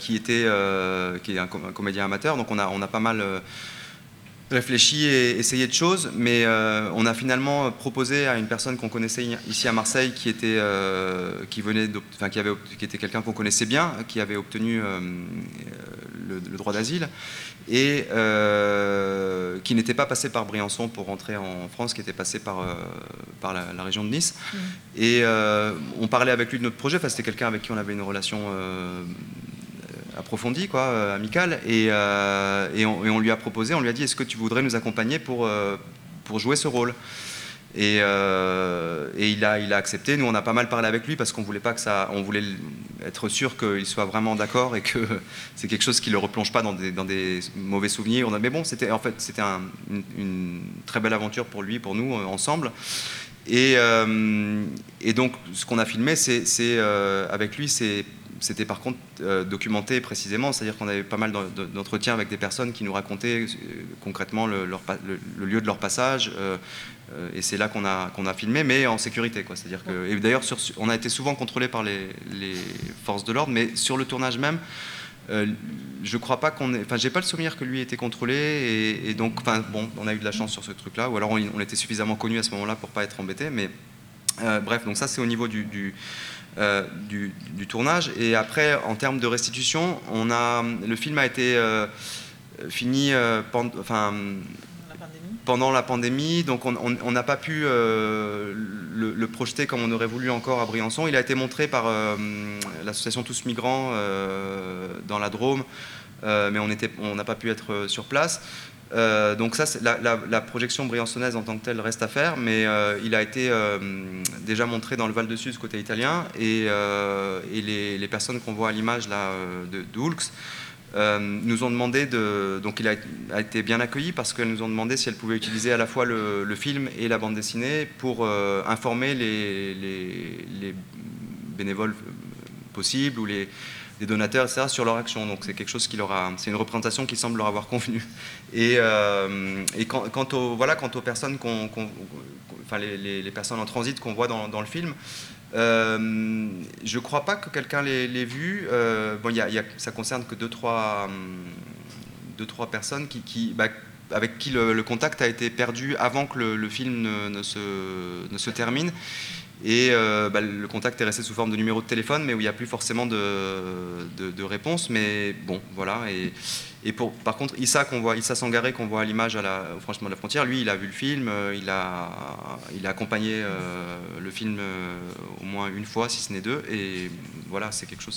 qui est un comédien amateur. Donc on a pas mal réfléchi et essayé de choses, mais on a finalement proposé à une personne qu'on connaissait ici à Marseille, qui était quelqu'un qu'on connaissait bien, qui avait obtenu le droit d'asile, et qui n'était pas passé par Briançon pour rentrer en France, qui était passé par la région de Nice. Et on parlait avec lui de notre projet. Enfin, c'était quelqu'un avec qui on avait une relation approfondie, amicale, et on lui a proposé, on lui a dit: est-ce que tu voudrais nous accompagner pour jouer ce rôle? Et il a accepté. Nous, on a pas mal parlé avec lui parce qu'on voulait pas que on voulait être sûr qu'il soit vraiment d'accord et que c'est quelque chose qui le replonge pas dans des mauvais souvenirs. Mais bon, c'était une très belle aventure pour lui, pour nous, ensemble. Et donc, ce qu'on a filmé, avec lui, c'était par contre documenté précisément, c'est-à-dire qu'on avait pas mal d'entretiens avec des personnes qui nous racontaient concrètement le lieu de leur passage, et c'est là qu'on a filmé, mais en sécurité, quoi. C'est-à-dire que, et d'ailleurs, on a été souvent contrôlé par les forces de l'ordre, mais sur le tournage même, je crois pas j'ai pas le souvenir que lui ait été contrôlé, et donc, bon, on a eu de la chance sur ce truc-là, ou alors on était suffisamment connus à ce moment-là pour pas être embêtés, mais bref, donc ça c'est au niveau du tournage. Et après, en termes de restitution, le film a été fini pendant la pandémie, donc on n'a pas pu le projeter comme on aurait voulu encore à Briançon. Il a été montré par l'association Tous Migrants dans la Drôme, mais on n'a pas pu être sur place. Donc ça, la projection briançonnaise en tant que telle reste à faire, mais il a été déjà montré dans le Val-de-Sud, côté italien, et les personnes qu'on voit à l'image là de Hulks nous ont demandé donc il a été bien accueilli parce qu'elles nous ont demandé si elles pouvaient utiliser à la fois le film et la bande dessinée pour informer les bénévoles possibles ou les donateurs, etc., sur leur action. Donc c'est quelque chose c'est une représentation qui semble leur avoir convenu. Et quant aux personnes les personnes en transit qu'on voit dans le film, je ne crois pas que quelqu'un l'ait vu. Ça concerne que deux, trois personnes avec qui le contact a été perdu avant que le film ne se termine. Et le contact est resté sous forme de numéro de téléphone, mais où il n'y a plus forcément de réponse. Mais bon, voilà. Et par contre, Issa Sangaré, qu'on voit à l'image au franchissement de la frontière, lui, il a vu le film, il a accompagné le film au moins une fois, si ce n'est deux. Et voilà, c'est quelque chose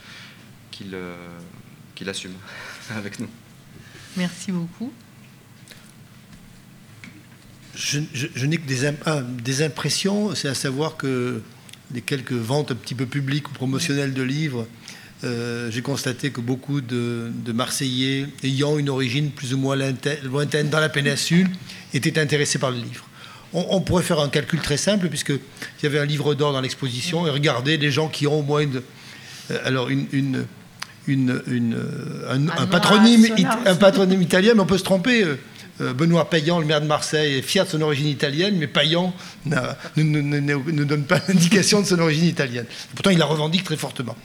qu'il assume avec nous. Merci beaucoup. Je n'ai que des impressions, c'est à savoir que les quelques ventes un petit peu publiques ou promotionnelles de livres, j'ai constaté que beaucoup de Marseillais ayant une origine plus ou moins lointaine dans la péninsule étaient intéressés par le livre. On pourrait faire un calcul très simple, puisqu'il y avait un livre d'or dans l'exposition, et regardez les gens qui ont au moins un patronyme italien, mais on peut se tromper. Benoît Payan, le maire de Marseille, est fier de son origine italienne, mais Payan ne donne pas l'indication de son origine italienne. Pourtant, il la revendique très fortement.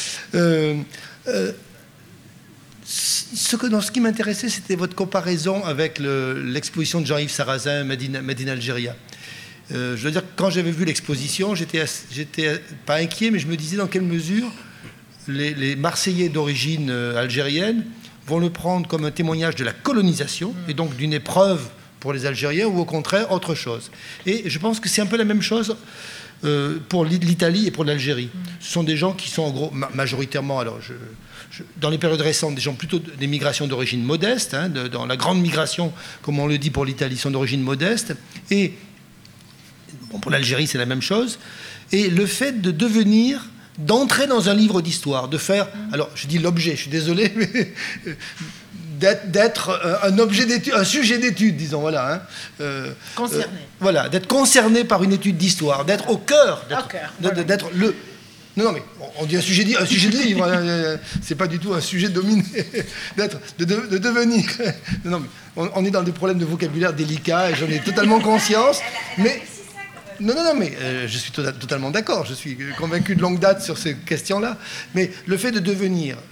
Ce qui m'intéressait, c'était votre comparaison avec l'exposition de Jean-Yves Sarrazin, Made in Algeria. Je veux dire, quand j'avais vu l'exposition, j'étais pas inquiet, mais je me disais dans quelle mesure les Marseillais d'origine algérienne vont le prendre comme un témoignage de la colonisation et donc d'une épreuve pour les Algériens, ou au contraire autre chose. Et je pense que c'est un peu la même chose pour l'Italie et pour l'Algérie. Ce sont des gens qui sont en gros majoritairement, alors dans les périodes récentes, des gens plutôt des migrations d'origine modeste, dans la grande migration, comme on le dit pour l'Italie, sont d'origine modeste, et bon, pour l'Algérie c'est la même chose. Et le fait d'entrer dans un livre d'histoire, de faire, alors je dis l'objet, je suis désolé, mais d'être un objet d'étude, un sujet d'étude, disons, voilà. Concerné. Voilà, d'être concerné par une étude d'histoire, d'être au cœur, d'être le... Non, mais on dit un sujet de livre, hein, c'est pas du tout un sujet dominé, de devenir... Non, mais on est dans des problèmes de vocabulaire délicats, et j'en ai totalement conscience, mais... Non, mais je suis totalement d'accord. Je suis convaincu de longue date sur ces questions-là. Mais le fait de devenir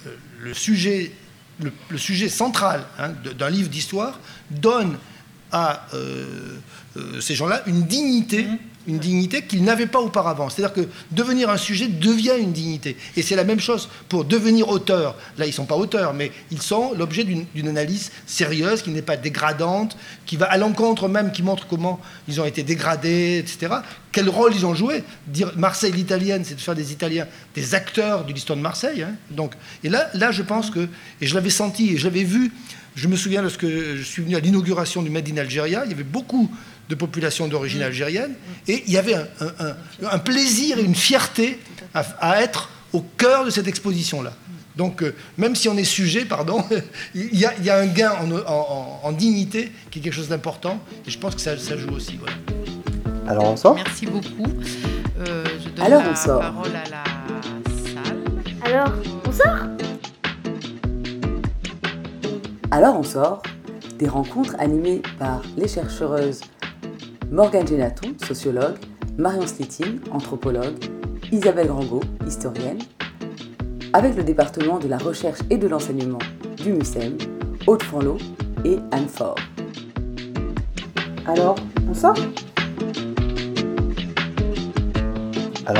le sujet central d'un livre d'histoire donne à ces gens-là une dignité qu'ils n'avaient pas auparavant. C'est-à-dire que devenir un sujet devient une dignité. Et c'est la même chose pour devenir auteur. Là, ils ne sont pas auteurs, mais ils sont l'objet d'une analyse sérieuse, qui n'est pas dégradante, qui va à l'encontre même, qui montre comment ils ont été dégradés, etc. Quel rôle ils ont joué. Dire Marseille l'italienne, c'est de faire des Italiens des acteurs de l'histoire de Marseille. Donc, et là, je pense que, et je l'avais senti, et je l'avais vu, je me souviens lorsque je suis venu à l'inauguration du Made in Algeria, il y avait beaucoup de populations d'origine algérienne, et il y avait un plaisir et une fierté à être au cœur de cette exposition-là. Donc, même si on est sujet, il y a un gain en dignité qui est quelque chose d'important, et je pense que ça joue aussi. Voilà. Alors on sort ? Merci beaucoup. Je donne Alors, la on sort. parole à la salle. Alors, on sort ? Alors on sort, des rencontres animées par les chercheuses Morgane Genatou, sociologue, Marion Slitine, anthropologue, Isabelle Rango, historienne, avec le département de la recherche et de l'enseignement du MUSEM, Aude Fanlot et Anne Faure. Alors, on sort ? Alors on sort ?